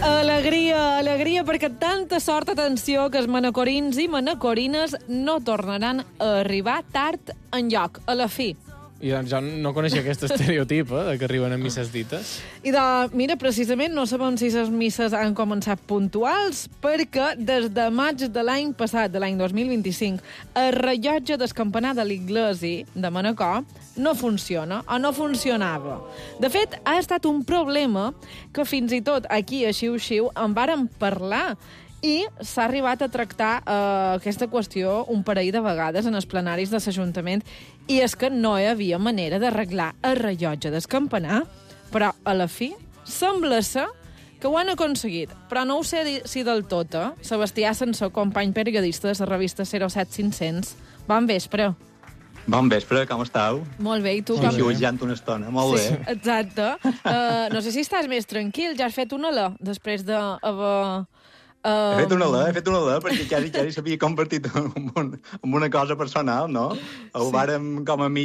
Alegria, alegria, perquè tanta sort, atenció, que els manacorins i manacorines no tornaran a arribar tard enlloc, a la fi. I doncs jo no coneixia aquest estereotip, de que arriben a misses dites. I mira, precisament no sabem si les misses han començat puntuals, perquè des de maig de l'any passat, de l'any 2025, el rellotge del campanar de l'Iglesi de Manacor no funciona, o no funcionava. De fet, ha estat un problema que fins i tot aquí a Xiu-Xiu en vàrem parlar, i s'ha arribat a tractar aquesta qüestió un parell de vegades en els plenaris de l'Ajuntament, i és que no hi havia manera d'arreglar el rellotge del campanar, però a la fi sembla ser que ho han aconseguit, però no ho sé si del tot, Sebastià Sansó, company periodista de la revista 07500. Bon vespre. Bon vespre, com estàu? Molt bé, i tu? Xiu-xiuejant una estona, molt bé. Sí, exacte. No sé si estàs més tranquil, ja has fet una alè, després d'haver... He fet una alè, perquè quasi s'havia convertit en una cosa personal, no? Ho vàrem com a mig